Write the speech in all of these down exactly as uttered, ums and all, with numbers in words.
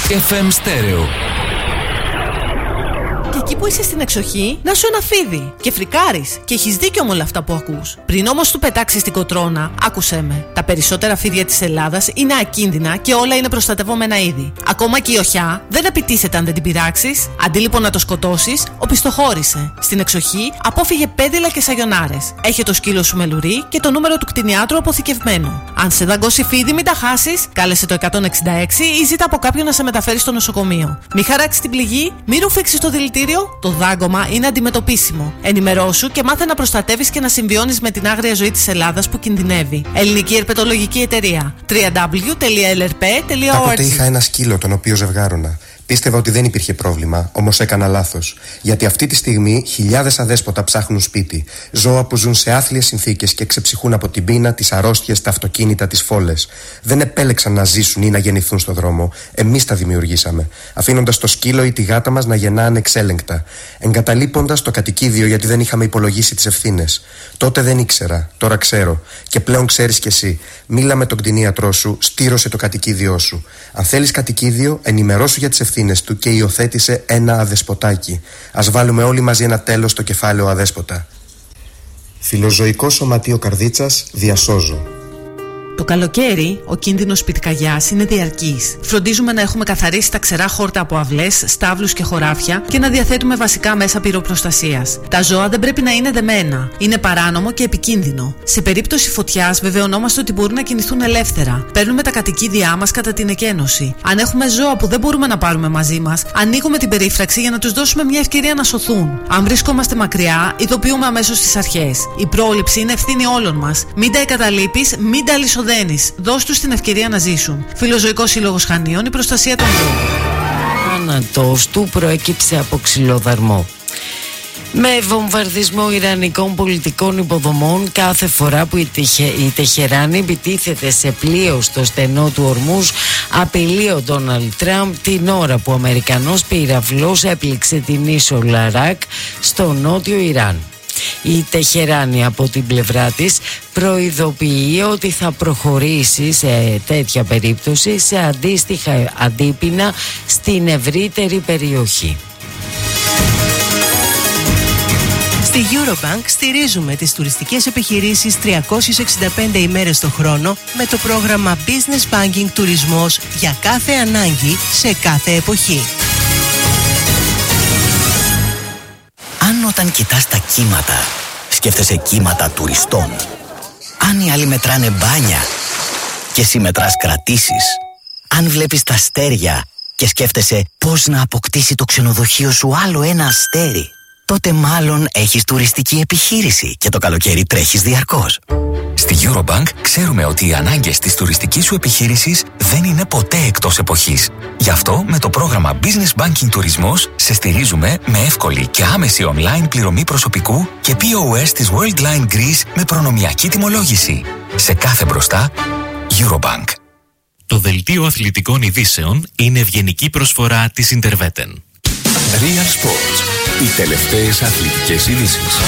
εφ εμ Stereo. Και εκεί που είσαι στην εξοχή, να σου ένα φίδι. Και φρικάρεις. Και έχεις δίκιο με όλα αυτά που ακούς. Πριν όμως του πετάξεις την κοτρώνα, άκουσέ με. Τα περισσότερα φίδια της Ελλάδας είναι ακίνδυνα και όλα είναι προστατευόμενα είδη. Ακόμα και η οχιά δεν επιτίθεται αν δεν την πειράξεις. Αντί λοιπόν να το σκοτώσεις, οπισθοχώρησε. Στην εξοχή, απόφυγε πέδιλα και σαγιονάρες. Έχε το σκύλο σου με λουρί και το νούμερο του κτηνιάτρου αποθηκευμένο. Αν σε δαγκώσει φίδι, μην τα χάσεις. Κάλεσε το εκατόν εξήντα έξι ή ζήτα από κάποιον να σε μεταφέρει στο νοσοκομείο. Μη χαράξεις την πληγή, μη ρουφήξεις το δηλητήριο. Το δάγκωμα είναι αντιμετωπίσιμο. Ενημερώσου και μάθε να προστατεύεις και να συμβιώνεις με την άγρια ζωή της Ελλάδας που κινδυνεύει. Ελληνική Ερπετολογική Εταιρεία. double-u double-u double-u τελεία ελ αρ πι τελεία ο αρ τζι. Κάποτε είχα ένα σκύλο τον οποίο ζευγάρωνα. Πίστευα ότι δεν υπήρχε πρόβλημα, όμως έκανα λάθος. Γιατί αυτή τη στιγμή χιλιάδες αδέσποτα ψάχνουν σπίτι. Ζώα που ζουν σε άθλιες συνθήκες και ξεψυχούν από την πείνα, τις αρρώστιες, τα αυτοκίνητα, τις φόλες. Δεν επέλεξαν να ζήσουν ή να γεννηθούν στο δρόμο. Εμείς τα δημιουργήσαμε. Αφήνοντας το σκύλο ή τη γάτα μας να γεννά ανεξέλεγκτα. Εγκαταλείποντας το κατοικίδιο γιατί δεν είχαμε υπολογίσει τις ευθύνες. Τότε δεν ήξερα, τώρα ξέρω. Και πλέον ξέρεις κι εσύ. Μίλα με τον κτηνίατρό σου, στήρωσε το κατοικίδιό σου. Αν θέλεις κατοικίδιο, ενημερώσου για τις ευθύνες του και υιοθέτησε ένα αδεσποτάκι. Ας βάλουμε όλοι μαζί ένα τέλος στο κεφάλαιο αδέσποτα. Φιλοζωικό Σωματείο Καρδίτσας, διασώζω. Το καλοκαίρι, ο κίνδυνος πυρκαγιάς είναι διαρκής. Φροντίζουμε να έχουμε καθαρίσει τα ξερά χόρτα από αυλές, στάβλους και χωράφια και να διαθέτουμε βασικά μέσα πυροπροστασίας. Τα ζώα δεν πρέπει να είναι δεμένα. Είναι παράνομο και επικίνδυνο. Σε περίπτωση φωτιάς, βεβαιωνόμαστε ότι μπορούν να κινηθούν ελεύθερα. Παίρνουμε τα κατοικίδια μας κατά την εκένωση. Αν έχουμε ζώα που δεν μπορούμε να πάρουμε μαζί μας, ανοίγουμε την περίφραξη για να τους δώσουμε μια ευκαιρία να σωθούν. Αν βρισκόμαστε μακριά, ειδοποιούμε αμέσως τις αρχές. Η πρόληψη είναι ευθύνη όλων μας. Μην τα εγκαταλείπεις, μην τα αλυσοδεύεις. Δώσ' τους την ευκαιρία να ζήσουν. Φιλοζωικός Σύλλογος Χανίων, η προστασία των ζώων. Ο θάνατος του προέκυψε από ξυλοδαρμό. Με βομβαρδισμό ιρανικών πολιτικών υποδομών κάθε φορά που η, Τεχε, η Τεχεράνη επιτίθεται σε πλοίο στο στενό του Ορμούζ, απειλεί ο Ντόναλντ Τραμπ την ώρα που ο Αμερικανός πυραυλός έπληξε την ίσο Λαράκ στο νότιο Ιράν. Η Τεχεράνη από την πλευρά της προειδοποιεί ότι θα προχωρήσει σε τέτοια περίπτωση σε αντίστοιχα αντίπεινα στην ευρύτερη περιοχή. Στη Eurobank στηρίζουμε τις τουριστικές επιχειρήσεις τριακόσιες εξήντα πέντε ημέρες το χρόνο με το πρόγραμμα Business Banking Τουρισμός για κάθε ανάγκη σε κάθε εποχή. Αν όταν κοιτάς τα κύματα, σκέφτεσαι κύματα τουριστών. Αν οι άλλοι μετράνε μπάνια και εσύ μετράς κρατήσεις. Αν βλέπεις τα αστέρια και σκέφτεσαι πώς να αποκτήσει το ξενοδοχείο σου άλλο ένα αστέρι, τότε μάλλον έχεις τουριστική επιχείρηση και το καλοκαίρι τρέχεις διαρκώς. Στη Eurobank ξέρουμε ότι οι ανάγκες της τουριστικής σου επιχείρησης δεν είναι ποτέ εκτός εποχής. Γι' αυτό με το πρόγραμμα Business Banking Τουρισμός σε στηρίζουμε με εύκολη και άμεση online πληρωμή προσωπικού και πι ο ες της Worldline Greece με προνομιακή τιμολόγηση. Σε κάθε μπροστά, Eurobank. Το δελτίο αθλητικών ειδήσεων είναι ευγενική προσφορά της Interveten. Real Sports. Οι τελευταίες αθλητικές ειδήσεις.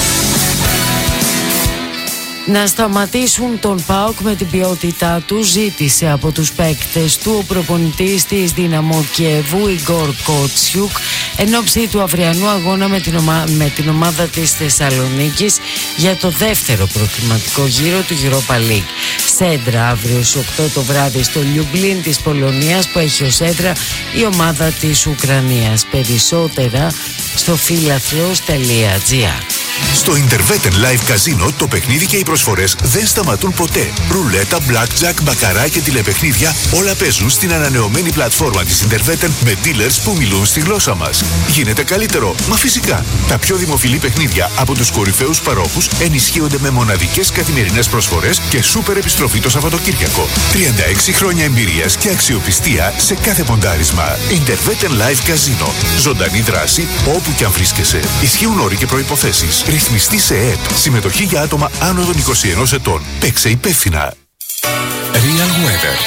Να σταματήσουν τον ΠΑΟΚ με την ποιότητά του ζήτησε από τους παίκτες του ο προπονητής της Δύναμο Κιέβου Ιγκόρ Κότσιουκ εν ώψη του αυριανού αγώνα με την, ομα... με την ομάδα της Θεσσαλονίκης για το δεύτερο προκριματικό γύρο του Europa League. Σέντρα αύριο στις οκτώ το βράδυ στο Λιουμπλίν της Πολωνίας που έχει ως έδρα η ομάδα της Ουκρανίας. Περισσότερα στο φίλαθλος τελεία τζι άρ. Στο Interveten Live Casino το παιχνίδι και οι προσφορές δεν σταματούν ποτέ. Ρουλέτα, blackjack, μπακαρά και τηλεπαιχνίδια όλα παίζουν στην ανανεωμένη πλατφόρμα της Interveten με dealers που μιλούν στη γλώσσα μας. Γίνεται καλύτερο, μα φυσικά. Τα πιο δημοφιλή παιχνίδια από τους κορυφαίους παρόχους ενισχύονται με μοναδικές καθημερινές προσφορές και σούπερ επιστροφή το Σαββατοκύριακο. τριάντα έξι χρόνια εμπειρίας και αξιοπιστία σε κάθε ποντάρισμα. Interveten Live Casino. Ζωντανή δράση όπου και αν βρίσκεσαι. Ισχύουν όροι και προϋποθέσεις. Ρυθμιστή σε ΕΕΠ. Συμμετοχή για άτομα άνω των είκοσι ενός ετών. Παίξε υπεύθυνα. Real Weather.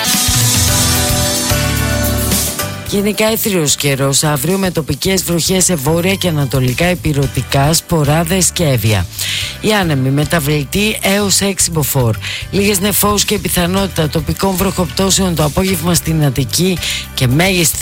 Γενικά έθριος καιρός αύριο με τοπικές βροχές σε βόρεια και ανατολικά ηπειρωτικά, σποράδες και έβια. Η άνεμη μεταβλητή έως έξι μποφόρ. Λίγες νεφώσεις και πιθανότητα τοπικών βροχοπτώσεων το απόγευμα στην Αττική και μέγιστη